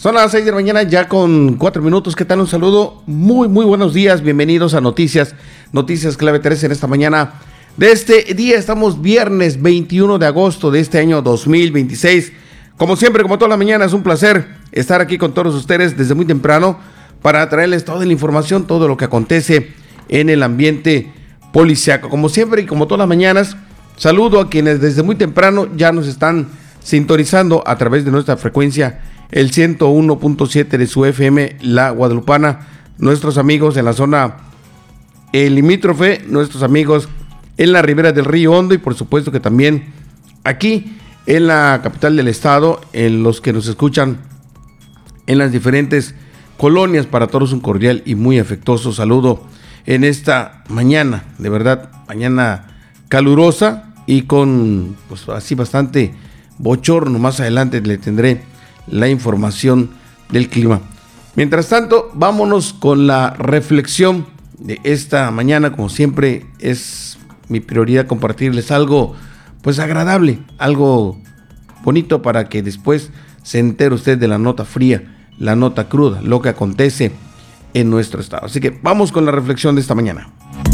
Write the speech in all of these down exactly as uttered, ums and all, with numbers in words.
Son las seis de la mañana ya con cuatro minutos. ¿Qué tal? Un saludo. Muy, muy buenos días. Bienvenidos a Noticias. Noticias Clave tres en esta mañana de este día. Estamos viernes veintiuno de agosto de este año dos mil veintiséis. Como siempre, como todas las mañanas, es un placer estar aquí con todos ustedes desde muy temprano para traerles toda la información, todo lo que acontece en el ambiente policiaco. Como siempre y como todas las mañanas, saludo a quienes desde muy temprano ya nos están sintonizando a través de nuestra frecuencia, el ciento uno punto siete de su F M, La Guadalupana, nuestros amigos en la zona el limítrofe, nuestros amigos en la ribera del Río Hondo y por supuesto que también aquí en la capital del estado, en los que nos escuchan en las diferentes colonias. Para todos un cordial y muy afectuoso saludo en esta mañana, de verdad, mañana calurosa y con pues así bastante bochorno. Más adelante le tendré la información del clima. Mientras tanto, vámonos con la reflexión de esta mañana. Como siempre, es mi prioridad compartirles algo pues agradable, algo bonito para que después se entere usted de la nota fría, la nota cruda, lo que acontece en nuestro estado. Así que vamos con la reflexión de esta mañana.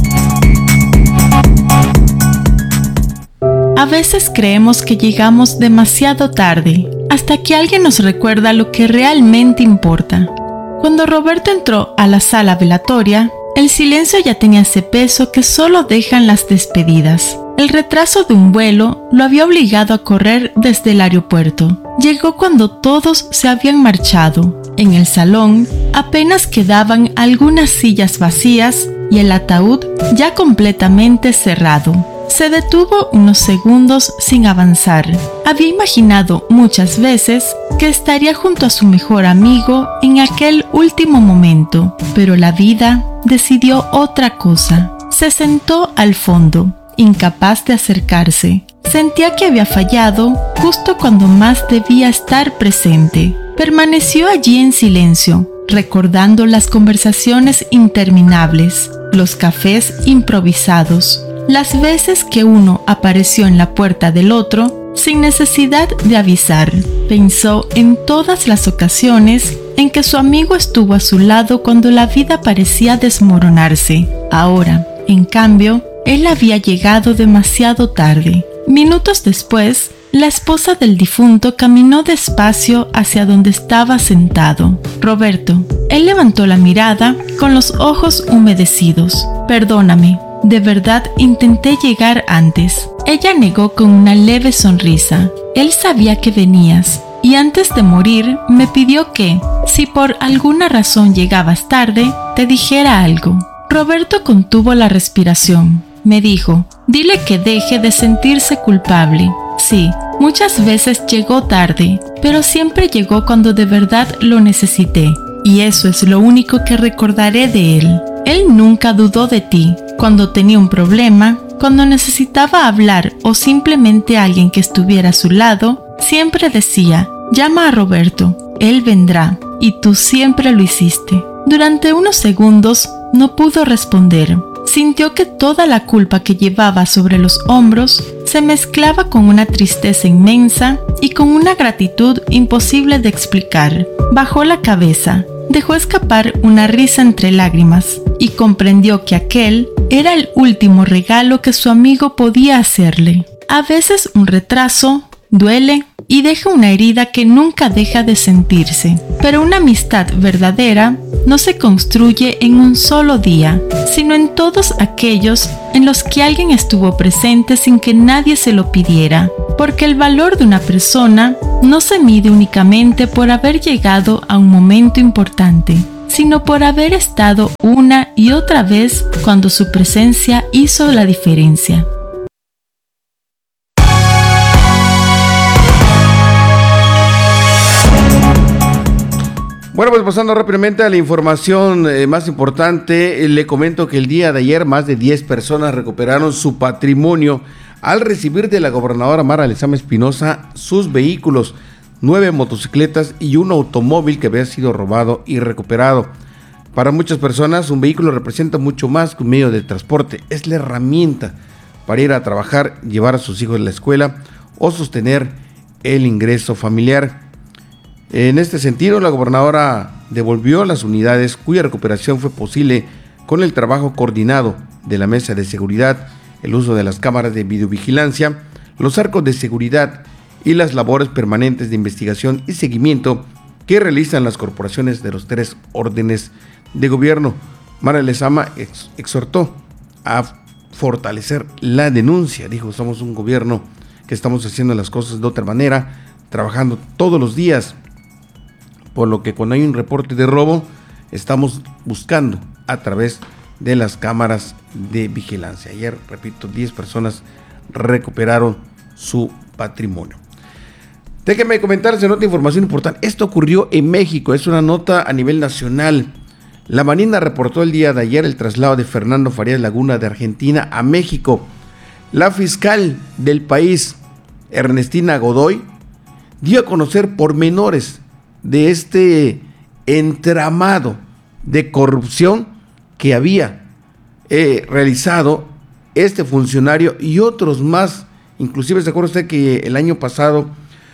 A veces creemos que llegamos demasiado tarde, hasta que alguien nos recuerda lo que realmente importa. Cuando Roberto entró a la sala velatoria, el silencio ya tenía ese peso que solo dejan las despedidas. El retraso de un vuelo lo había obligado a correr desde el aeropuerto. Llegó cuando todos se habían marchado. En el salón apenas quedaban algunas sillas vacías y el ataúd ya completamente cerrado. Se detuvo unos segundos sin avanzar. Había imaginado muchas veces que estaría junto a su mejor amigo en aquel último momento, pero la vida decidió otra cosa. Se sentó al fondo, incapaz de acercarse. Sentía que había fallado justo cuando más debía estar presente. Permaneció allí en silencio, recordando las conversaciones interminables, los cafés improvisados, las veces que uno apareció en la puerta del otro sin necesidad de avisar. Pensó en todas las ocasiones en que su amigo estuvo a su lado cuando la vida parecía desmoronarse. Ahora, en cambio, él había llegado demasiado tarde. Minutos después, la esposa del difunto caminó despacio hacia donde estaba sentado. Roberto. Él levantó la mirada con los ojos humedecidos. Perdóname. De verdad intenté llegar antes. Ella negó con una leve sonrisa. Él sabía que venías, y antes de morir me pidió que, si por alguna razón llegabas tarde, te dijera algo. Roberto contuvo la respiración. Me dijo, dile que deje de sentirse culpable. Sí, muchas veces llegó tarde, pero siempre llegó cuando de verdad lo necesité. Y eso es lo único que recordaré de él. Él nunca dudó de ti. Cuando tenía un problema, cuando necesitaba hablar o simplemente alguien que estuviera a su lado, siempre decía, llama a Roberto, él vendrá. Y tú siempre lo hiciste. Durante unos segundos no pudo responder. Sintió que toda la culpa que llevaba sobre los hombros se mezclaba con una tristeza inmensa y con una gratitud imposible de explicar. Bajó la cabeza. Dejó escapar una risa entre lágrimas y comprendió que aquel era el último regalo que su amigo podía hacerle. A veces un retraso duele y deja una herida que nunca deja de sentirse, pero una amistad verdadera no se construye en un solo día, sino en todos aquellos en los que alguien estuvo presente sin que nadie se lo pidiera, porque el valor de una persona no se mide únicamente por haber llegado a un momento importante, sino por haber estado una y otra vez cuando su presencia hizo la diferencia. Bueno, pues pasando rápidamente a la información eh, más importante, eh, le comento que el día de ayer más de diez personas recuperaron su patrimonio al recibir de la gobernadora Mara Lezama Espinosa sus vehículos, nueve motocicletas y un automóvil que había sido robado y recuperado. Para muchas personas, un vehículo representa mucho más que un medio de transporte. Es la herramienta para ir a trabajar, llevar a sus hijos a la escuela o sostener el ingreso familiar. En este sentido, la gobernadora devolvió las unidades cuya recuperación fue posible con el trabajo coordinado de la Mesa de Seguridad, el uso de las cámaras de videovigilancia, los arcos de seguridad y las labores permanentes de investigación y seguimiento que realizan las corporaciones de los tres órdenes de gobierno. Mara Lezama ex- exhortó a fortalecer la denuncia. Dijo, somos un gobierno que estamos haciendo las cosas de otra manera, trabajando todos los días, por lo que cuando hay un reporte de robo, estamos buscando a través de las cámaras de vigilancia. Ayer, repito, diez personas recuperaron su patrimonio. Déjenme comentarles en otra información importante. Esto ocurrió en México, es una nota a nivel nacional. La Marina reportó el día de ayer el traslado de Fernando Farías Laguna de Argentina a México. La fiscal del país, Ernestina Godoy, dio a conocer pormenores de este entramado de corrupción que había eh, realizado este funcionario y otros más. Inclusive se acuerda usted que el año pasado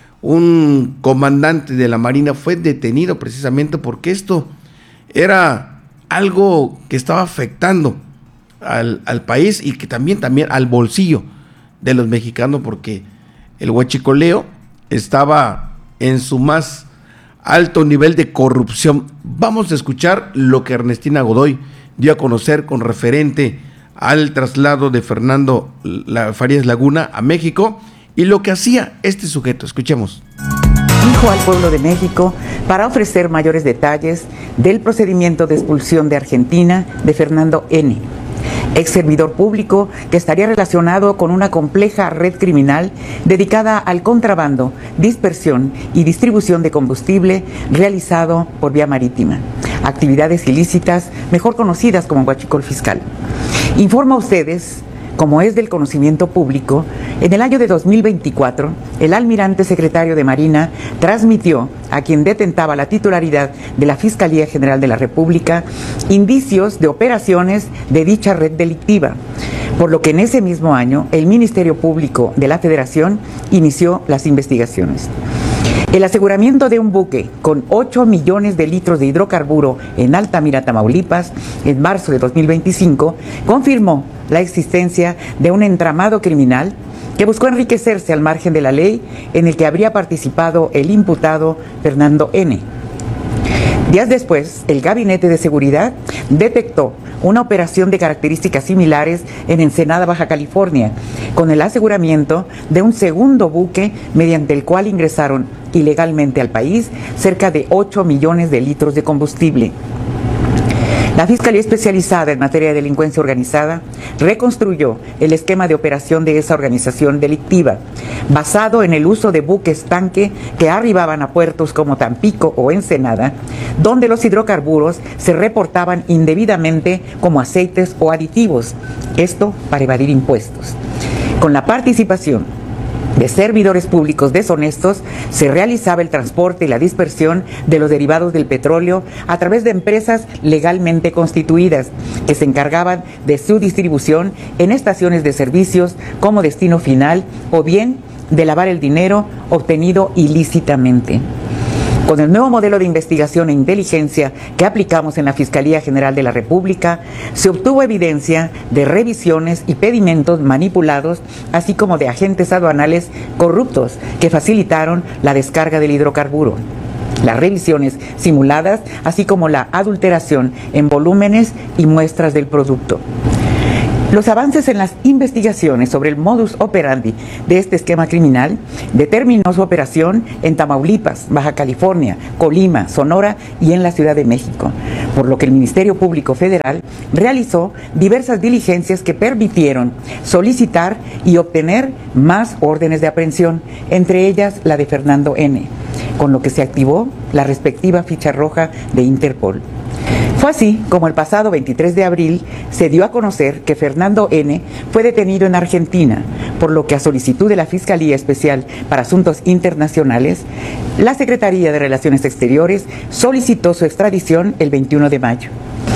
un comandante de la Marina fue detenido precisamente porque esto era algo que estaba afectando al, al país y que también, también al bolsillo de los mexicanos, porque el huachicoleo estaba en su más alto nivel de corrupción. Vamos a escuchar lo que Ernestina Godoy dio a conocer con referente al traslado de Fernando Farías Laguna a México y lo que hacía este sujeto. Escuchemos. Dijo al pueblo de México para ofrecer mayores detalles del procedimiento de expulsión de Argentina de Fernando N., ex servidor público que estaría relacionado con una compleja red criminal dedicada al contrabando, dispersión y distribución de combustible realizado por vía marítima, actividades ilícitas mejor conocidas como huachicol fiscal. Informo a ustedes, como es del conocimiento público, en el año de dos mil veinticuatro, el almirante secretario de Marina transmitió a quien detentaba la titularidad de la Fiscalía General de la República indicios de operaciones de dicha red delictiva, por lo que en ese mismo año el Ministerio Público de la Federación inició las investigaciones. El aseguramiento de un buque con ocho millones de litros de hidrocarburo en Altamira, Tamaulipas, en marzo de dos mil veinticinco, confirmó la existencia de un entramado criminal que buscó enriquecerse al margen de la ley, en el que habría participado el imputado Fernando N. Días después, el Gabinete de Seguridad detectó una operación de características similares en Ensenada, Baja California, con el aseguramiento de un segundo buque mediante el cual ingresaron ilegalmente al país cerca de ocho millones de litros de combustible. La Fiscalía Especializada en Materia de Delincuencia Organizada reconstruyó el esquema de operación de esa organización delictiva, basado en el uso de buques tanque que arribaban a puertos como Tampico o Ensenada, donde los hidrocarburos se reportaban indebidamente como aceites o aditivos, esto para evadir impuestos. Con la participación de servidores públicos deshonestos, se realizaba el transporte y la dispersión de los derivados del petróleo a través de empresas legalmente constituidas que se encargaban de su distribución en estaciones de servicios como destino final o bien de lavar el dinero obtenido ilícitamente. Con el nuevo modelo de investigación e inteligencia que aplicamos en la Fiscalía General de la República, se obtuvo evidencia de revisiones y pedimentos manipulados, así como de agentes aduanales corruptos que facilitaron la descarga del hidrocarburo, las revisiones simuladas, así como la adulteración en volúmenes y muestras del producto. Los avances en las investigaciones sobre el modus operandi de este esquema criminal determinó su operación en Tamaulipas, Baja California, Colima, Sonora y en la Ciudad de México, por lo que el Ministerio Público Federal realizó diversas diligencias que permitieron solicitar y obtener más órdenes de aprehensión, entre ellas la de Fernando N., con lo que se activó la respectiva ficha roja de Interpol. Fue así como el pasado veintitrés de abril se dio a conocer que Fernando N. fue detenido en Argentina, por lo que a solicitud de la Fiscalía Especial para Asuntos Internacionales, la Secretaría de Relaciones Exteriores solicitó su extradición el veintiuno de mayo.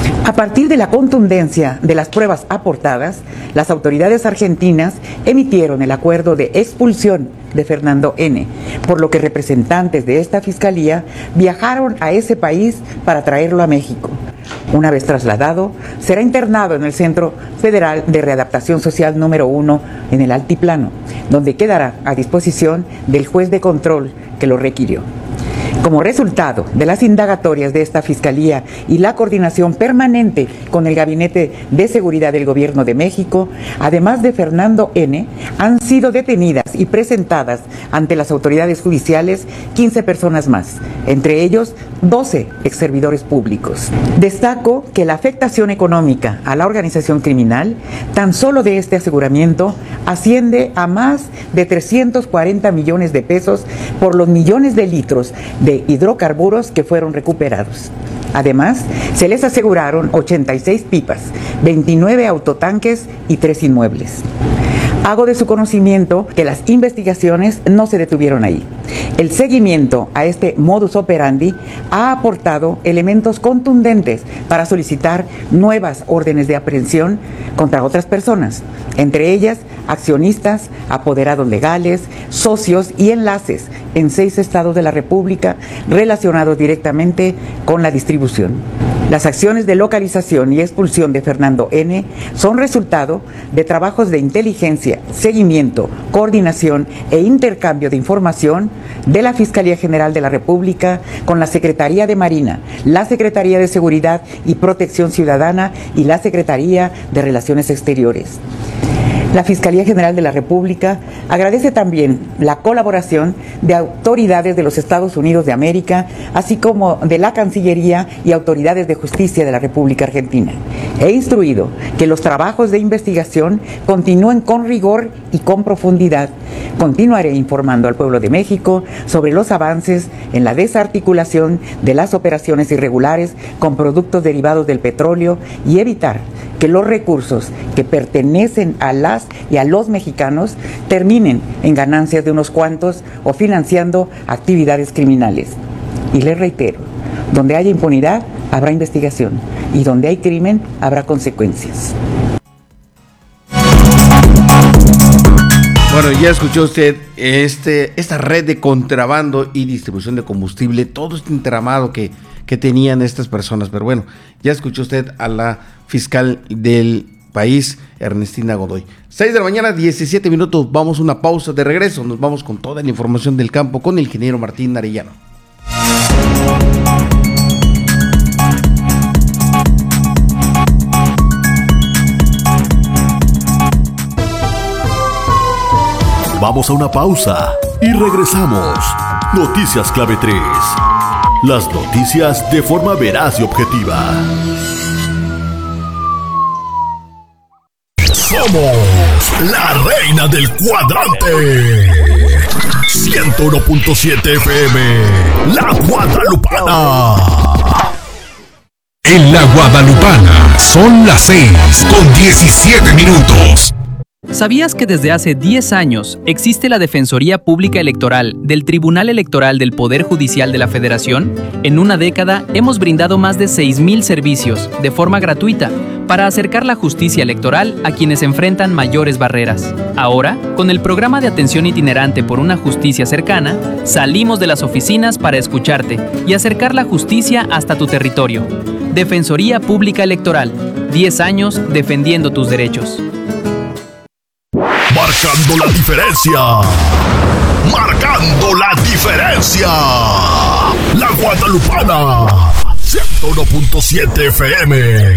A partir de la contundencia de las pruebas aportadas, las autoridades argentinas emitieron el acuerdo de expulsión de Fernando N., por lo que representantes de esta fiscalía viajaron a ese país para traerlo a México. Una vez trasladado, será internado en el Centro Federal de Readaptación Social número uno en el Altiplano, donde quedará a disposición del juez de control que lo requirió. Como resultado de las indagatorias de esta Fiscalía y la coordinación permanente con el Gabinete de Seguridad del Gobierno de México, además de Fernando N., han sido detenidas y presentadas ante las autoridades judiciales quince personas más, entre ellos doce exservidores públicos. Destaco que la afectación económica a la organización criminal, tan solo de este aseguramiento, asciende a más de trescientos cuarenta millones de pesos por los millones de litros de hidrocarburos que fueron recuperados. Además, se les aseguraron ochenta y seis pipas, veintinueve autotanques y tres inmuebles. Hago de su conocimiento que las investigaciones no se detuvieron ahí. El seguimiento a este modus operandi ha aportado elementos contundentes para solicitar nuevas órdenes de aprehensión contra otras personas, entre ellas accionistas, apoderados legales, socios y enlaces en seis estados de la República relacionados directamente con la distribución. Las acciones de localización y expulsión de Fernando N. son resultado de trabajos de inteligencia, seguimiento, coordinación e intercambio de información de la Fiscalía General de la República con la Secretaría de Marina, la Secretaría de Seguridad y Protección Ciudadana y la Secretaría de Relaciones Exteriores. La Fiscalía General de la República agradece también la colaboración de autoridades de los Estados Unidos de América, así como de la Cancillería y autoridades de justicia de la República Argentina. He instruido que los trabajos de investigación continúen con rigor y con profundidad. Continuaré informando al pueblo de México sobre los avances en la desarticulación de las operaciones irregulares con productos derivados del petróleo y evitar que los recursos que pertenecen a las y a los mexicanos terminen en ganancias de unos cuantos o financiando actividades criminales. Y les reitero, donde haya impunidad, habrá investigación, y donde hay crimen, habrá consecuencias. Bueno, ya escuchó usted este, esta red de contrabando y distribución de combustible, todo este entramado que, que tenían estas personas, pero bueno, ya escuchó usted a la fiscal del país, Ernestina Godoy. seis de la mañana, diecisiete minutos, vamos a una pausa. De regreso nos vamos con toda la información del campo con el ingeniero Martín Arellano. Vamos a una pausa y regresamos. Noticias Clave tres. Las noticias de forma veraz y objetiva. Somos la reina del cuadrante. ciento uno punto siete F M, La Guadalupana. En La Guadalupana son las seis con diecisiete minutos. ¿Sabías que desde hace diez años existe la Defensoría Pública Electoral del Tribunal Electoral del Poder Judicial de la Federación? En una década hemos brindado más de seis mil servicios de forma gratuita para acercar la justicia electoral a quienes enfrentan mayores barreras. Ahora, con el programa de atención itinerante por una justicia cercana, salimos de las oficinas para escucharte y acercar la justicia hasta tu territorio. Defensoría Pública Electoral, diez años defendiendo tus derechos. Marcando la diferencia. Marcando la diferencia. La Guadalupana. ciento uno punto siete F M.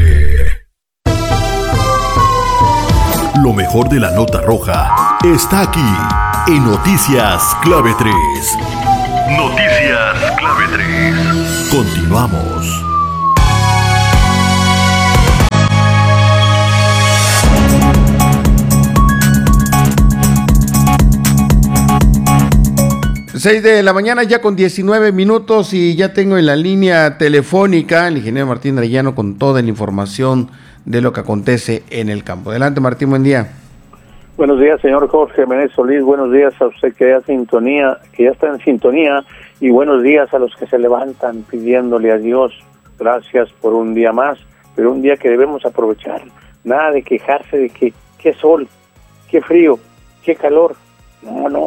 Lo mejor de la nota roja está aquí en Noticias Clave tres. Noticias Clave tres. Continuamos. seis de la mañana ya con diecinueve minutos y ya tengo en la línea telefónica el ingeniero Martín Arellano con toda la información de lo que acontece en el campo. Adelante, Martín, buen día. Buenos días, señor Jorge Menéndez Solís, buenos días a usted que ya, sintonía, que ya está en sintonía, y buenos días a los que se levantan pidiéndole a Dios gracias por un día más pero un día que debemos aprovechar. Nada de quejarse de que qué sol, qué frío, qué calor. No, no.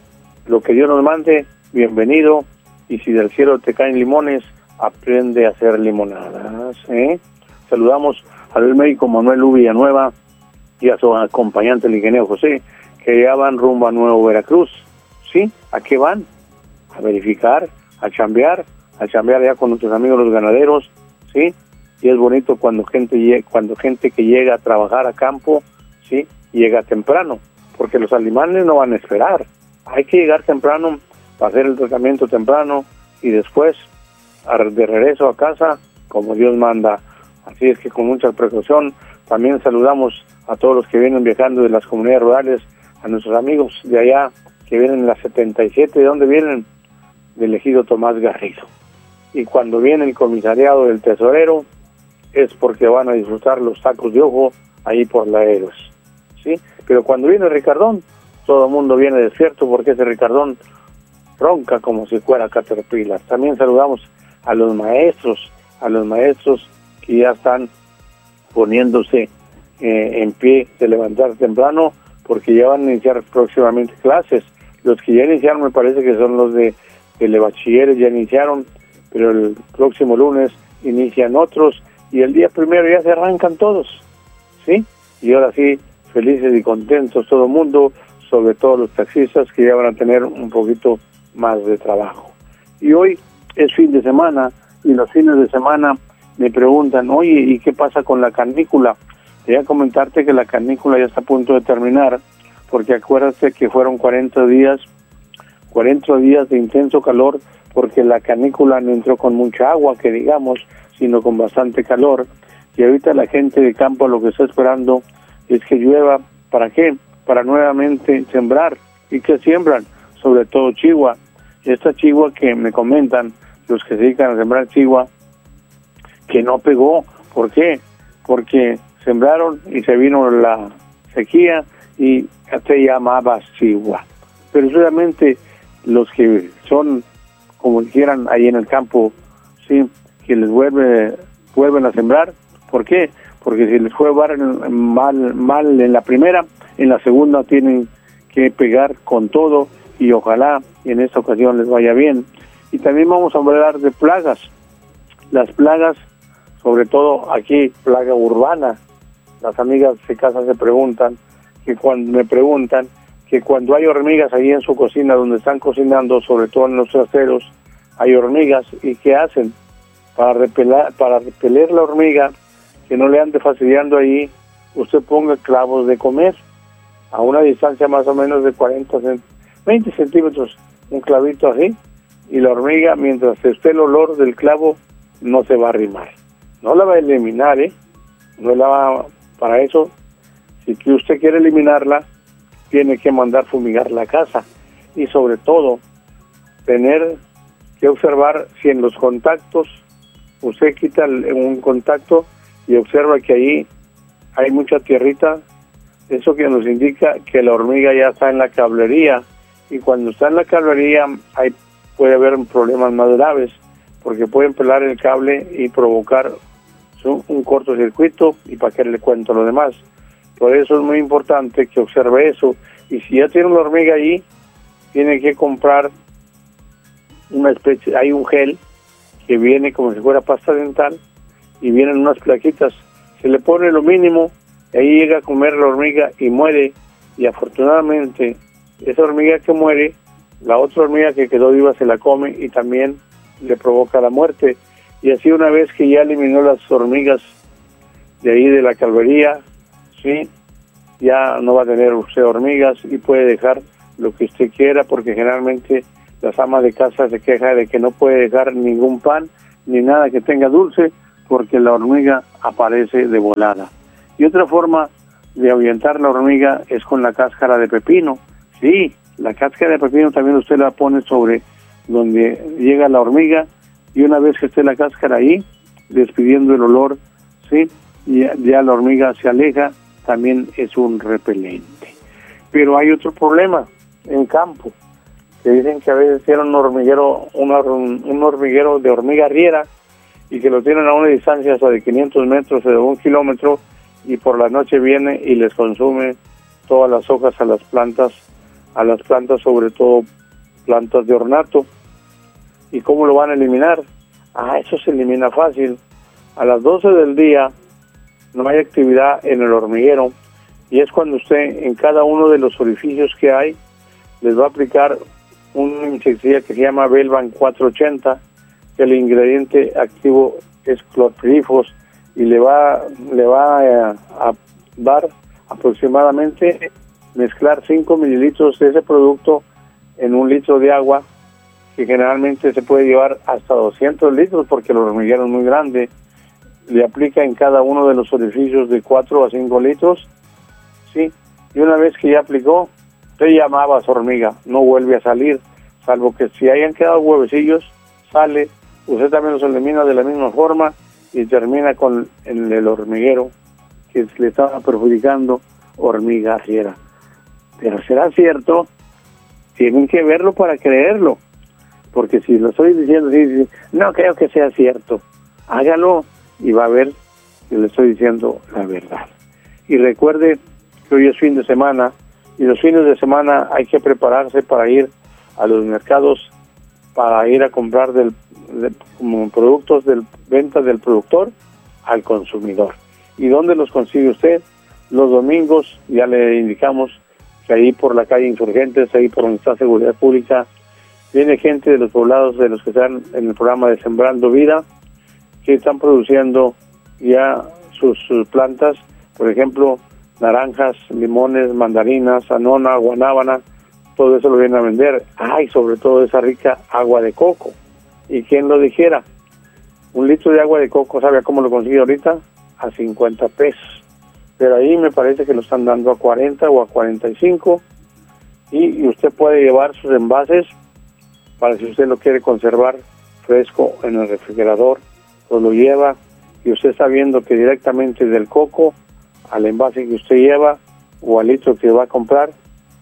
Lo que Dios nos mande, bienvenido. Y si del cielo te caen limones, aprende a hacer limonadas. ¿eh? Saludamos al médico Manuel U. Villanueva y a su acompañante, el ingeniero José, que ya van rumbo a Nuevo Veracruz. ¿Sí? ¿A qué van? A verificar, a chambear, a chambear ya con nuestros amigos los ganaderos. ¿Sí? Y es bonito cuando gente cuando gente que llega a trabajar a campo, ¿sí? Llega temprano, porque los animales no van a esperar. Hay que llegar temprano para hacer el tratamiento temprano y después de regreso a casa como Dios manda. Así es que con mucha precaución. También saludamos a todos los que vienen viajando de las comunidades rurales, a nuestros amigos de allá que vienen en la setenta y siete. ¿De dónde vienen? Del ejido Tomás Garrido. Y cuando viene el comisariado del tesorero es porque van a disfrutar los tacos de ojo ahí por la Eros, ¿sí? Pero cuando viene Ricardón, todo el mundo viene despierto porque ese Ricardón ronca como si fuera Caterpillar. También saludamos a los maestros, a los maestros que ya están poniéndose eh, en pie de levantar temprano porque ya van a iniciar próximamente clases. Los que ya iniciaron me parece que son los de, de bachilleres, ya iniciaron, pero el próximo lunes inician otros y el día primero ya se arrancan todos, ¿sí? Y ahora sí, felices y contentos todo el mundo, sobre todo los taxistas que ya van a tener un poquito más de trabajo. Y hoy es fin de semana y los fines de semana me preguntan, oye, ¿y qué pasa con la canícula? Quería comentarte que la canícula ya está a punto de terminar, porque acuérdate que fueron cuarenta días, cuarenta días de intenso calor, porque la canícula no entró con mucha agua, que digamos, sino con bastante calor. Y ahorita la gente de campo lo que está esperando es que llueva. ¿Para qué? Para nuevamente sembrar. ¿Y qué siembran? Sobre todo chigua. Esta chigua que me comentan los que se dedican a sembrar chigua, que no pegó. ¿Por qué? Porque sembraron y se vino la sequía y se llamaba chigua. Pero solamente los que son, como quieran, ahí en el campo, sí, que les vuelve, vuelven a sembrar. ¿Por qué? Porque si les fue mal, mal en la primera, en la segunda tienen que pegar con todo y ojalá en esta ocasión les vaya bien. Y también vamos a hablar de plagas. Las plagas, sobre todo aquí, plaga urbana. Las amigas de casa se preguntan, que cuando me preguntan, que cuando hay hormigas ahí en su cocina, donde están cocinando, sobre todo en los traseros, hay hormigas, ¿y qué hacen? Para repeler, para repeler la hormiga, que no le ande fastidiando ahí, usted ponga clavos de comer, a una distancia más o menos de cuarenta, veinte centímetros, un clavito así, y la hormiga, mientras esté el olor del clavo, no se va a arrimar. No la va a eliminar, ¿eh? No la va, para eso, si que usted quiere eliminarla, tiene que mandar fumigar la casa, y sobre todo, tener que observar si en los contactos, usted quita un contacto y observa que ahí hay mucha tierrita, eso que nos indica que la hormiga ya está en la cablería, y cuando está en la cablería hay, puede haber problemas más graves, porque pueden pelar el cable y provocar un, un cortocircuito, y para qué le cuento lo demás. Por eso es muy importante que observe eso, y si ya tiene una hormiga ahí, tiene que comprar una especie, hay un gel que viene como si fuera pasta dental y vienen unas plaquitas, se le pone lo mínimo y ahí llega a comer la hormiga y muere, y afortunadamente esa hormiga que muere, la otra hormiga que quedó viva se la come y también le provoca la muerte. Y así una vez que ya eliminó las hormigas de ahí de la calvería, sí, ya no va a tener usted hormigas y puede dejar lo que usted quiera, porque generalmente las amas de casa se quejan de que no puede dejar ningún pan ni nada que tenga dulce, porque la hormiga aparece de volada. Y otra forma de ahuyentar la hormiga es con la cáscara de pepino. Sí, la cáscara de pepino también usted la pone sobre donde llega la hormiga, y una vez que esté la cáscara ahí, despidiendo el olor, sí, ya, ya la hormiga se aleja, también es un repelente. Pero hay otro problema en campo, que dicen que a veces tienen un hormiguero, una, un hormiguero de hormiga riera, y que lo tienen a una distancia hasta de quinientos metros o de un kilómetro, y por la noche viene y les consume todas las hojas a las plantas, a las plantas, sobre todo plantas de ornato. ¿Y cómo lo van a eliminar? Ah, eso se elimina fácil. A las doce del día no hay actividad en el hormiguero, y es cuando usted en cada uno de los orificios que hay les va a aplicar un insecticida que se llama Velvan cuatrocientos ochenta, que el ingrediente activo es clorpirifos, y le va le va a, a dar aproximadamente, mezclar cinco mililitros de ese producto en un litro de agua, que generalmente se puede llevar hasta doscientos litros porque el hormiguero es muy grande. Le aplica en cada uno de los orificios de cuatro a cinco litros, ¿sí? Y una vez que ya aplicó, usted llamaba a su hormiga, no vuelve a salir, salvo que si hayan quedado huevecillos, sale, usted también los elimina de la misma forma y termina con el, el hormiguero que le estaba perjudicando, hormiga fiera. Pero será cierto, tienen que verlo para creerlo, porque si lo estoy diciendo, sí, sí, no creo que sea cierto, hágalo y va a ver que le estoy diciendo la verdad. Y recuerde que hoy es fin de semana, y los fines de semana hay que prepararse para ir a los mercados, para ir a comprar del, de, como productos de venta del productor al consumidor. ¿Y dónde los consigue usted? Los domingos, ya le indicamos que ahí por la calle Insurgentes, ahí por donde está Seguridad Pública, viene gente de los poblados, de los que están en el programa de Sembrando Vida, que están produciendo ya sus, sus plantas, por ejemplo, naranjas, limones, mandarinas, anona, guanábana, todo eso lo vienen a vender. Ay, sobre todo esa rica agua de coco. ¿Y quién lo dijera? Un litro de agua de coco, ¿sabe cómo lo consigue ahorita? A cincuenta pesos. Pero ahí me parece que lo están dando a cuarenta o a cuarenta y cinco. Y, y usted puede llevar sus envases para si usted lo quiere conservar fresco en el refrigerador, pues lo lleva, y usted está viendo que directamente del coco al envase que usted lleva o al litro que va a comprar,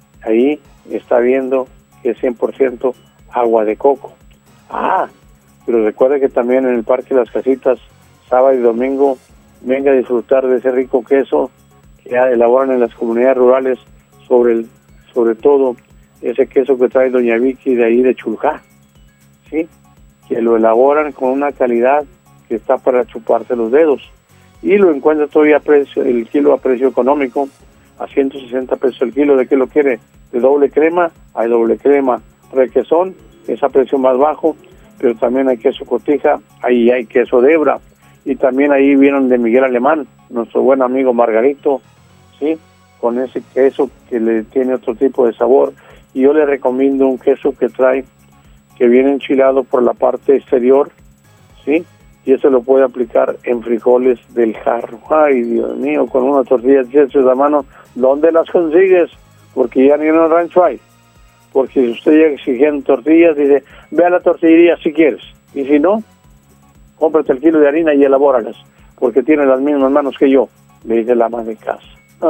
ahí está viendo que es cien por ciento agua de coco. Ah, pero recuerde que también en el Parque Las Casitas, sábado y domingo, venga a disfrutar de ese rico queso que elaboran en las comunidades rurales, sobre el, sobre todo ese queso que trae doña Vicky de ahí de Chulcá, ¿sí? Que lo elaboran con una calidad que está para chuparse los dedos, y lo encuentra todavía a precio, el kilo a precio económico, a ciento sesenta pesos el kilo. ¿De qué lo quiere? De doble crema, hay doble crema. Requesón es a precio más bajo, pero también hay queso cotija, ahí hay queso de hebra, y también ahí vieron de Miguel Alemán, nuestro buen amigo Margarito, ¿sí? Con ese queso que le tiene otro tipo de sabor. Y yo le recomiendo un queso que trae, que viene enchilado por la parte exterior, ¿sí? Y eso lo puede aplicar en frijoles del jarro. Ay, Dios mío, con una tortilla hechas a mano, ¿dónde las consigues? Porque ya ni en el rancho hay. Porque si usted llega exigiendo tortillas, dice, ve a la tortillería si quieres. Y si no, cómprate el kilo de harina y elabóralas, porque tiene las mismas manos que yo, le dice la ama de casa. Ah,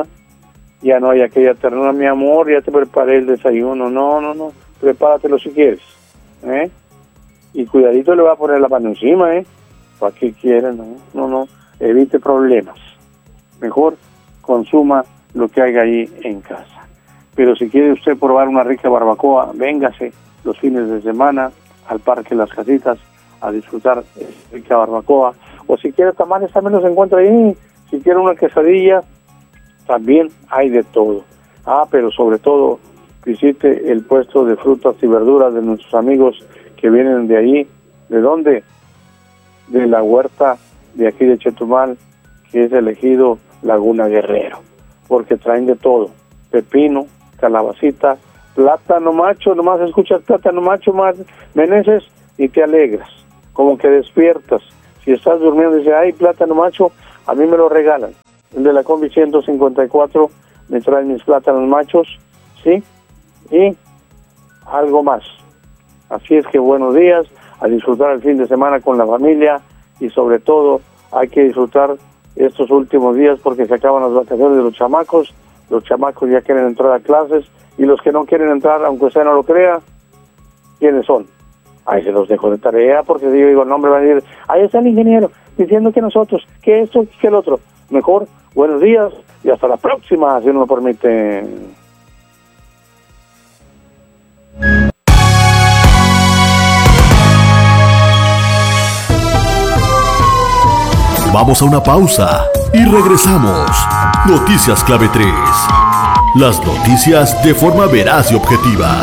ya no hay aquella ternura, mi amor, ya te preparé el desayuno. No, no, no, prepáratelo si quieres. ¿Eh? Y cuidadito, le va a poner la mano encima, ¿eh? ¿Para qué quiere? No, no, no, evite problemas. Mejor consuma lo que haya ahí en casa. Pero si quiere usted probar una rica barbacoa, véngase los fines de semana al Parque Las Casitas a disfrutar de esa rica barbacoa. O si quiere tamales, también los encuentra ahí. Si quiere una quesadilla, también hay de todo. Ah, pero sobre todo, visite el puesto de frutas y verduras de nuestros amigos que vienen de ahí. ¿De dónde? De la huerta de aquí de Chetumal, que es elegido Laguna Guerrero, porque traen de todo: pepino, calabacita, plátano macho. Nomás escuchas plátano macho, más Meneses, y te alegras, como que despiertas. Si estás durmiendo y dices, ay, plátano macho, a mí me lo regalan. El de la combi ciento cincuenta y cuatro me traen mis plátanos machos, ¿sí? Y algo más. Así es que buenos días, a disfrutar el fin de semana con la familia, y sobre todo hay que disfrutar estos últimos días porque se acaban las vacaciones de los chamacos. Los chamacos ya quieren entrar a clases, y los que no quieren entrar, aunque usted no lo crea, ¿quiénes son? Ahí se los dejo de tarea, porque yo digo, no, hombre, va a decir, ahí está el ingeniero, diciendo que nosotros, que esto, que el otro. Mejor, buenos días y hasta la próxima, si no lo permite. Vamos a una pausa y regresamos. Noticias Clave tres. Las noticias de forma veraz y objetiva.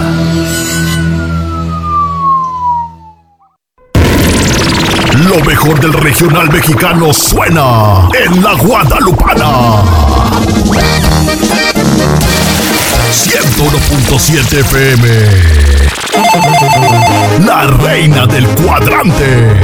Lo mejor del regional mexicano suena en La Guadalupana. ciento uno punto siete F M. La reina del cuadrante.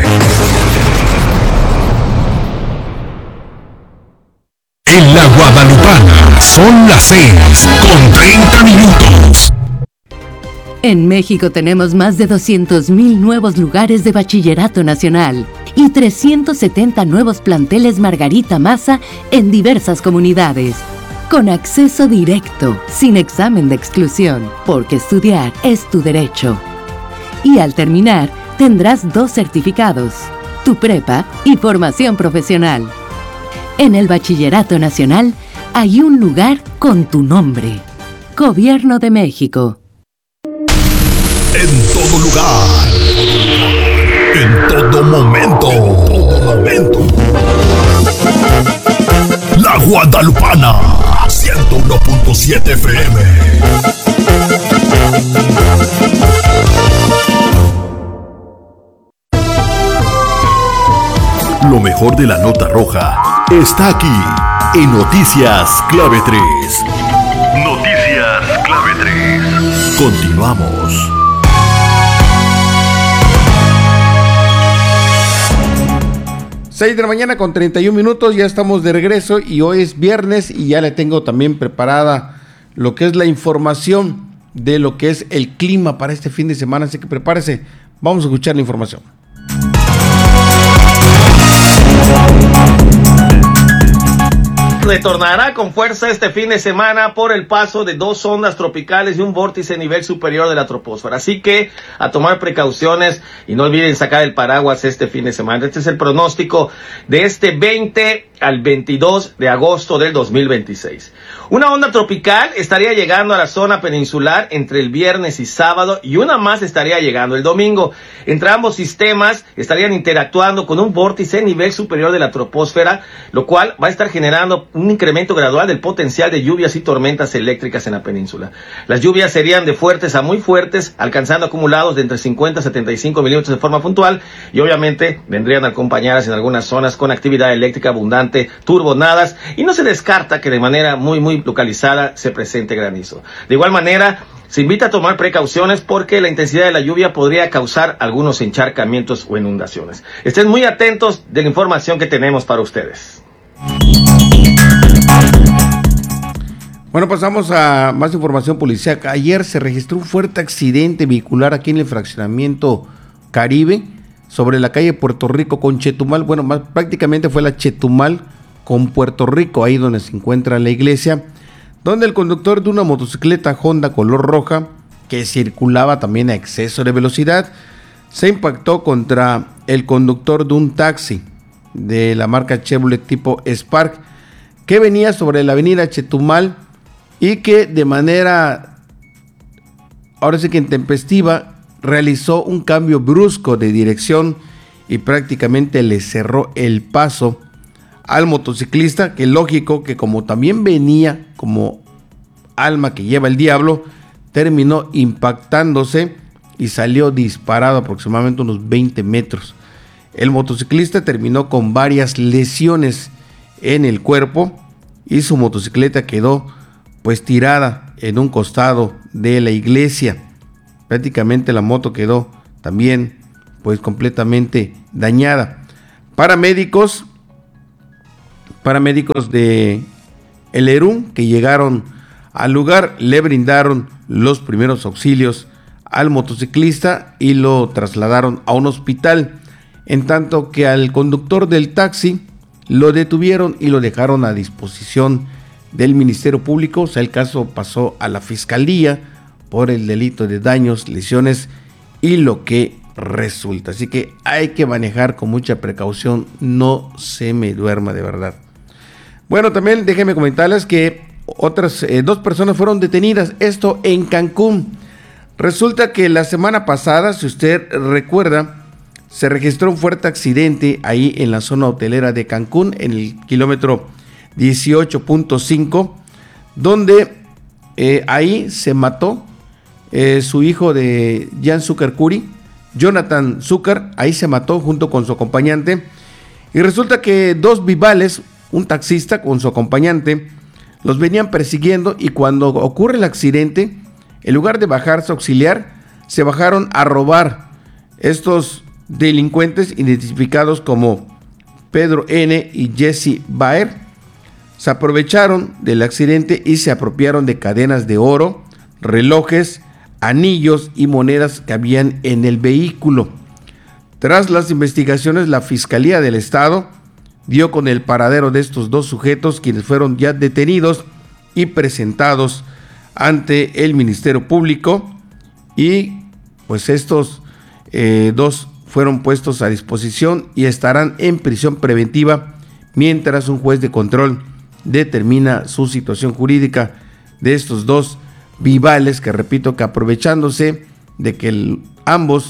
En La Guadalupana son las seis con treinta minutos. En México tenemos más de doscientos mil nuevos lugares de bachillerato nacional y trescientos setenta nuevos planteles Margarita Maza en diversas comunidades. Con acceso directo, sin examen de exclusión, porque estudiar es tu derecho. Y al terminar, tendrás dos certificados, tu prepa y formación profesional. En el Bachillerato Nacional hay un lugar con tu nombre. Gobierno de México. En todo lugar. En todo momento. En todo momento. La Guadalupana. ciento uno punto siete F M. Lo mejor de la nota roja está aquí en Noticias Clave tres. Noticias Clave tres. Continuamos. seis de la mañana con treinta y un minutos, ya estamos de regreso y hoy es viernes y ya le tengo también preparada lo que es la información de lo que es el clima para este fin de semana, así que prepárese, vamos a escuchar la información. Retornará con fuerza este fin de semana por el paso de dos ondas tropicales y un vórtice a nivel superior de la troposfera. Así que a tomar precauciones y no olviden sacar el paraguas este fin de semana. Este es el pronóstico de este veinte al veintidós de agosto del dos mil veintiséis. Una onda tropical estaría llegando a la zona peninsular entre el viernes y sábado y una más estaría llegando el domingo. Entre ambos sistemas estarían interactuando con un vórtice a nivel superior de la troposfera, lo cual va a estar generando un incremento gradual del potencial de lluvias y tormentas eléctricas en la península. Las lluvias serían de fuertes a muy fuertes, alcanzando acumulados de entre cincuenta a setenta y cinco milímetros de forma puntual y obviamente vendrían acompañadas en algunas zonas con actividad eléctrica abundante, turbonadas, y no se descarta que de manera muy muy localizada se presente granizo. De igual manera, se invita a tomar precauciones porque la intensidad de la lluvia podría causar algunos encharcamientos o inundaciones. Estén muy atentos de la información que tenemos para ustedes. Bueno, pasamos a más información policíaca. Ayer se registró un fuerte accidente vehicular aquí en el fraccionamiento Caribe, sobre la calle Puerto Rico con Chetumal. Bueno, más prácticamente fue la Chetumal con Puerto Rico, ahí donde se encuentra la iglesia, donde el conductor de una motocicleta Honda color roja, que circulaba también a exceso de velocidad, se impactó contra el conductor de un taxi de la marca Chevrolet tipo Spark, que venía sobre la avenida Chetumal y que de manera, ahora sí que intempestiva, realizó un cambio brusco de dirección y prácticamente le cerró el paso al motociclista, que lógico que como también venía como alma que lleva el diablo, terminó impactándose y salió disparado aproximadamente unos veinte metros. El motociclista terminó con varias lesiones en el cuerpo y su motocicleta quedó pues tirada en un costado de la iglesia. Prácticamente la moto quedó también pues completamente dañada. Paramédicos Paramédicos de El Herún que llegaron al lugar le brindaron los primeros auxilios al motociclista y lo trasladaron a un hospital, en tanto que al conductor del taxi lo detuvieron y lo dejaron a disposición del Ministerio Público. O sea, el caso pasó a la Fiscalía por el delito de daños, lesiones y lo que resulta. Así que hay que manejar con mucha precaución, no se me duerma de verdad. Bueno, también déjenme comentarles que otras eh, dos personas fueron detenidas, esto en Cancún. Resulta que la semana pasada, si usted recuerda, se registró un fuerte accidente ahí en la zona hotelera de Cancún, en el kilómetro dieciocho punto cinco, donde eh, ahí se mató eh, su hijo de Jan Zucker Curi, Jonathan Zucker, ahí se mató junto con su acompañante. Y resulta que dos vivales, un taxista con su acompañante, los venían persiguiendo, y cuando ocurre el accidente, en lugar de bajarse a auxiliar, se bajaron a robar. Estos delincuentes, identificados como Pedro N. y Jesse Baer, se aprovecharon del accidente y se apropiaron de cadenas de oro, relojes, anillos y monedas que habían en el vehículo. Tras las investigaciones, la Fiscalía del Estado dio con el paradero de estos dos sujetos, quienes fueron ya detenidos y presentados ante el Ministerio Público, y pues estos eh, dos fueron puestos a disposición y estarán en prisión preventiva mientras un juez de control determina su situación jurídica de estos dos vivales, que repito que aprovechándose de que el, ambos,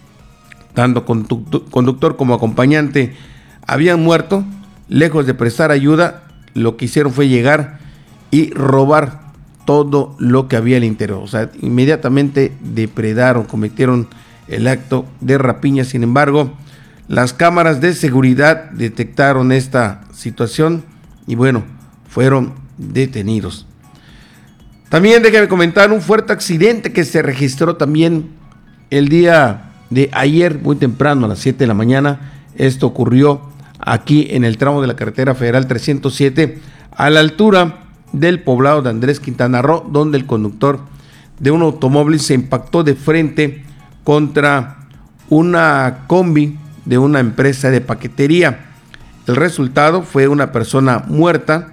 tanto conductor como acompañante, habían muerto, lejos de prestar ayuda, lo que hicieron fue llegar y robar todo lo que había al interior. O sea, inmediatamente depredaron, cometieron el acto de rapiña. Sin embargo, las cámaras de seguridad detectaron esta situación y bueno, fueron detenidos. También déjame comentar un fuerte accidente que se registró también el día de ayer, muy temprano, a las siete de la mañana. Esto ocurrió aquí en el tramo de la carretera federal trescientos siete, a la altura del poblado de Andrés Quintana Roo, donde el conductor de un automóvil se impactó de frente contra una combi de una empresa de paquetería. El resultado fue una persona muerta,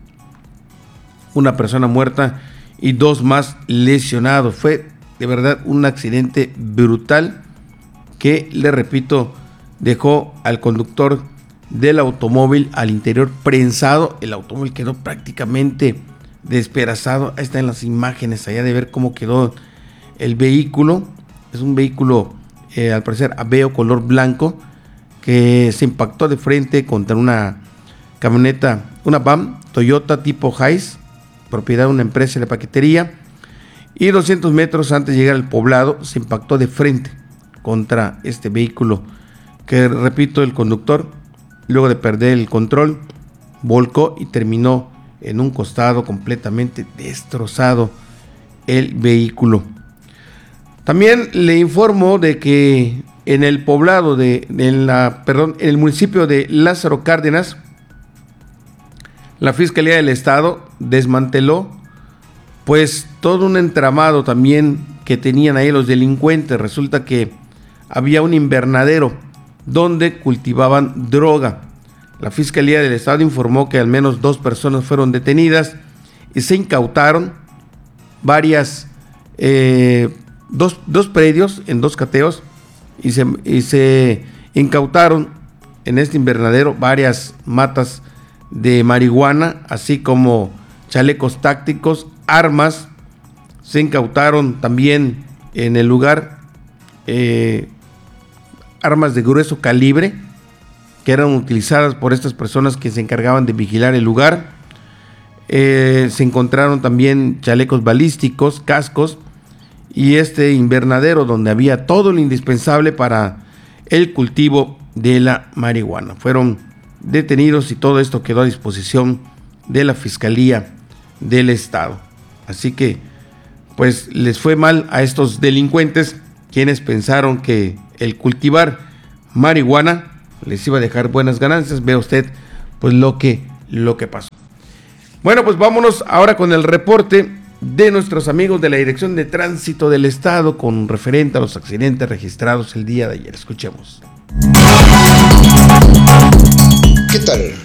una persona muerta y dos más lesionados. Fue de verdad un accidente brutal que, le repito, dejó al conductor del automóvil al interior prensado. El automóvil quedó prácticamente despedazado. Ahí están las imágenes allá de ver cómo quedó el vehículo. Es un vehículo eh, al parecer Aveo color blanco, que se impactó de frente contra una camioneta, una van Toyota tipo Hiace, propiedad de una empresa de paquetería, y doscientos metros antes de llegar al poblado se impactó de frente contra este vehículo, que repito, el conductor, luego de perder el control, volcó y terminó en un costado, completamente destrozado el vehículo. También le informo de que en el poblado de, de la, perdón, en el municipio de Lázaro Cárdenas, la Fiscalía del Estado desmanteló pues todo un entramado también que tenían ahí los delincuentes. Resulta que había un invernadero donde cultivaban droga. La Fiscalía del Estado informó que al menos dos personas fueron detenidas y se incautaron varias, eh, dos, dos predios en dos cateos, y se, y se incautaron en este invernadero varias matas de marihuana, así como chalecos tácticos, armas. Se incautaron también en el lugar eh, armas de grueso calibre que eran utilizadas por estas personas que se encargaban de vigilar el lugar. Eh, se encontraron también chalecos balísticos, cascos, y este invernadero donde había todo lo indispensable para el cultivo de la marihuana. Fueron detenidos y todo esto quedó a disposición de la Fiscalía del Estado. Así que pues les fue mal a estos delincuentes, quienes pensaron que el cultivar marihuana les iba a dejar buenas ganancias. Vea usted pues lo que, lo que pasó. Bueno, pues vámonos ahora con el reporte de nuestros amigos de la Dirección de Tránsito del Estado con referente a los accidentes registrados el día de ayer. Escuchemos. ¿Qué tal?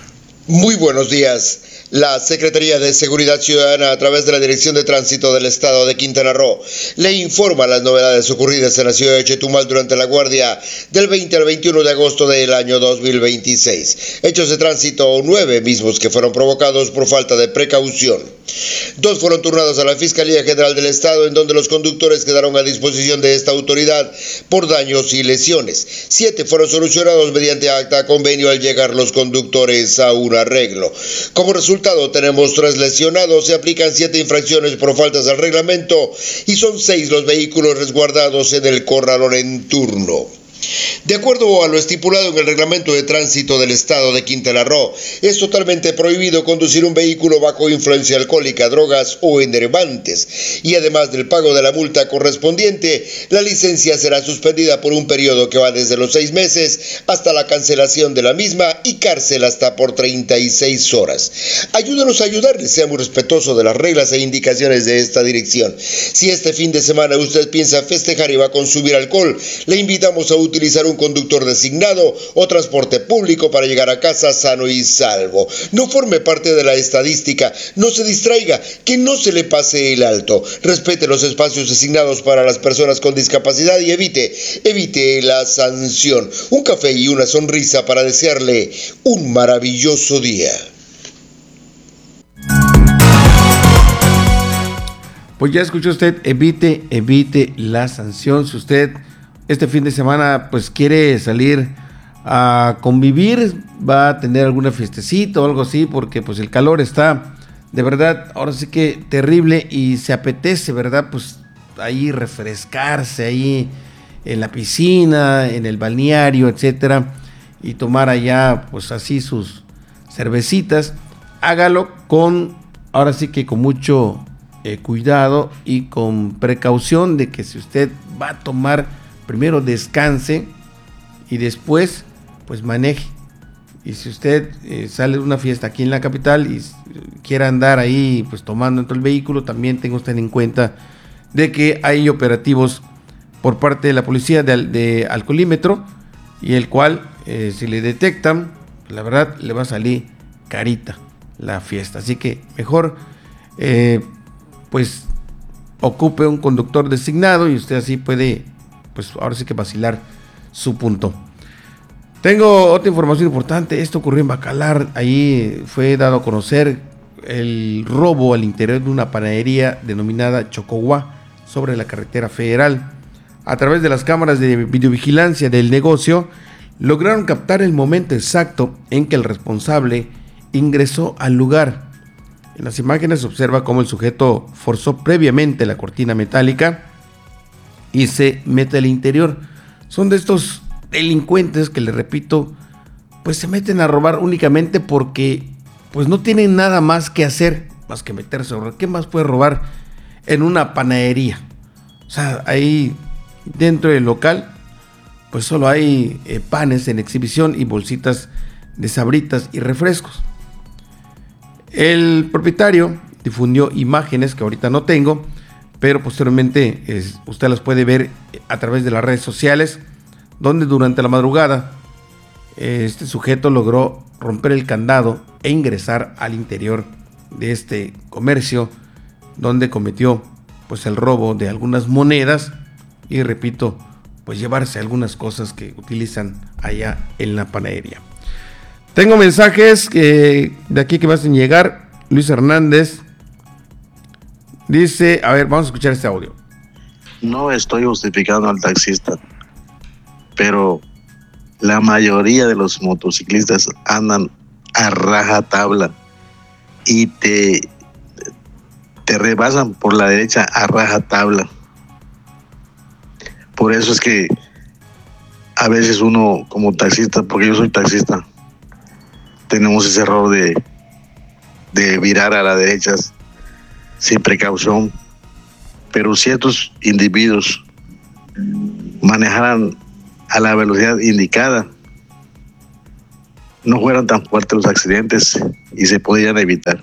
Muy buenos días. La Secretaría de Seguridad Ciudadana, a través de la Dirección de Tránsito del Estado de Quintana Roo, le informa las novedades ocurridas en la ciudad de Chetumal durante la guardia del veinte al veintiuno de agosto del año dos mil veintiséis. Hechos de tránsito nueve, mismos que fueron provocados por falta de precaución. Dos fueron turnados a la Fiscalía General del Estado, en donde los conductores quedaron a disposición de esta autoridad por daños y lesiones. Siete fueron solucionados mediante acta convenio al llegar los conductores a un arreglo. Como resultado, tenemos tres lesionados, se aplican siete infracciones por faltas al reglamento y son seis los vehículos resguardados en el corralón en turno. De acuerdo a lo estipulado en el reglamento de tránsito del Estado de Quintana Roo, es totalmente prohibido conducir un vehículo bajo influencia alcohólica, drogas o enervantes, y además del pago de la multa correspondiente, la licencia será suspendida por un periodo que va desde los seis meses hasta la cancelación de la misma y cárcel hasta por treinta y seis horas. Ayúdanos a ayudarles, sea muy respetuoso de las reglas e indicaciones de esta dirección. Si este fin de semana usted piensa festejar y va a consumir alcohol, le invitamos a utilizar un conductor designado o transporte público para llegar a casa sano y salvo. No forme parte de la estadística, no se distraiga, que no se le pase el alto. Respete los espacios designados para las personas con discapacidad y evite, evite la sanción. Un café y una sonrisa para desearle un maravilloso día. Pues ya escuchó usted, evite, evite la sanción. Si usted este fin de semana pues quiere salir a convivir, va a tener alguna fiestecita o algo así, porque pues el calor está de verdad ahora sí que terrible y se apetece, ¿verdad? Pues ahí refrescarse ahí en la piscina, en el balneario, etcétera, y tomar allá pues así sus cervecitas. Hágalo con, ahora sí que con mucho eh, cuidado y con precaución de que si usted va a tomar, primero descanse y después pues maneje. Y si usted eh, sale de una fiesta aquí en la capital y quiera andar ahí pues tomando dentro del vehículo, también tenga usted en cuenta de que hay operativos por parte de la policía de, de alcoholímetro, y el cual eh, si le detectan, la verdad le va a salir carita la fiesta. Así que mejor eh, pues ocupe un conductor designado y usted así puede pues ahora sí que vacilar su punto. Tengo otra información importante. Esto ocurrió en Bacalar. Ahí fue dado a conocer el robo al interior de una panadería denominada Chocoguá sobre la carretera federal. A través de las cámaras de videovigilancia del negocio, lograron captar el momento exacto en que el responsable ingresó al lugar. En las imágenes se observa cómo el sujeto forzó previamente la cortina metálica y se mete al interior. Son de estos delincuentes que, les repito, pues se meten a robar únicamente porque pues no tienen nada más que hacer más que meterse a robar. ¿Qué más puede robar en una panadería? O sea, ahí dentro del local pues solo hay eh, panes en exhibición y bolsitas de sabritas y refrescos. El propietario difundió imágenes que ahorita no tengo, pero posteriormente es, usted las puede ver a través de las redes sociales, donde durante la madrugada este sujeto logró romper el candado e ingresar al interior de este comercio, donde cometió pues el robo de algunas monedas y, repito, pues llevarse algunas cosas que utilizan allá en la panadería. Tengo mensajes que, de aquí que me hacen llegar. Luis Hernández dice, a ver, vamos a escuchar este audio. No estoy justificando al taxista, pero la mayoría de los motociclistas andan a rajatabla y te, te rebasan por la derecha a rajatabla. Por eso es que a veces uno como taxista, porque yo soy taxista, tenemos ese error de, de virar a la derecha sin precaución. Pero si estos individuos manejaran a la velocidad indicada, no fueran tan fuertes los accidentes y se podrían evitar.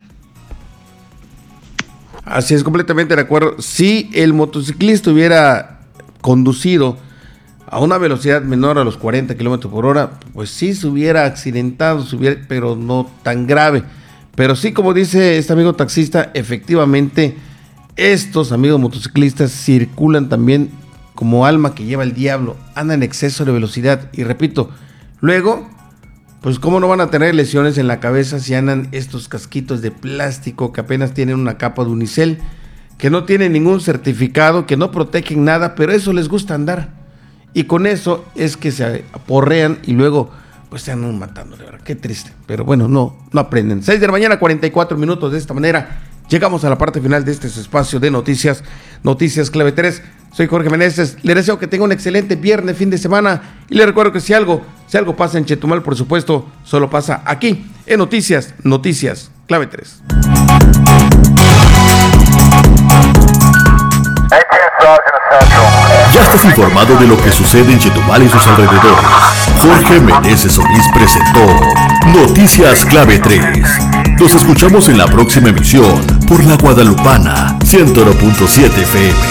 Así es, completamente de acuerdo. Si el motociclista hubiera conducido a una velocidad menor a los cuarenta kilómetros por hora, pues sí se hubiera accidentado, se hubiera, pero no tan grave. Pero sí, como dice este amigo taxista, efectivamente estos amigos motociclistas circulan también como alma que lleva el diablo, andan en exceso de velocidad y repito, luego, pues cómo no van a tener lesiones en la cabeza si andan estos casquitos de plástico que apenas tienen una capa de unicel, que no tienen ningún certificado, que no protegen nada, pero eso les gusta andar y con eso es que se aporrean y luego pues se andan matando, de verdad, qué triste, pero bueno, no, no aprenden. seis de la mañana, cuarenta y cuatro minutos. De esta manera llegamos a la parte final de este espacio de noticias, Noticias Clave tres. Soy Jorge Meneses, le deseo que tenga un excelente viernes, fin de semana, y le recuerdo que si algo, si algo pasa en Chetumal, por supuesto, solo pasa aquí, en Noticias, Noticias Clave tres. Ya estás informado de lo que sucede en Chetumal y sus alrededores. Jorge Meneses Solís presentó Noticias Clave tres. Nos escuchamos en la próxima emisión por La Guadalupana ciento uno punto siete F M.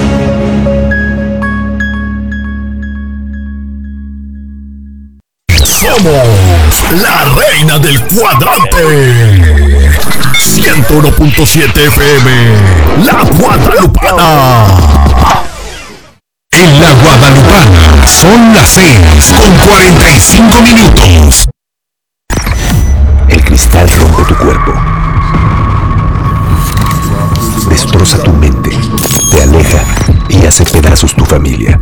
Somos la reina del cuadrante. ciento uno punto siete F M. La Guadalupana. En La Guadalupana son las seis con cuarenta y cinco minutos. El cristal rompe tu cuerpo, destroza tu mente, te aleja y hace pedazos tu familia.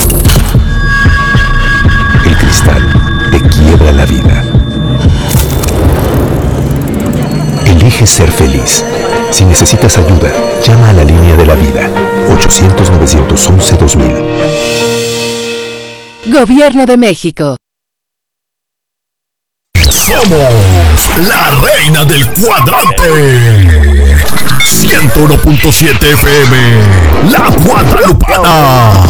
El cristal te quiebra la vida. Elige ser feliz. Si necesitas ayuda, llama a la línea de la vida, ochocientos, novecientos once, dos mil. Gobierno de México. Somos la reina del cuadrante. ciento uno punto siete F M. La Guadalupana.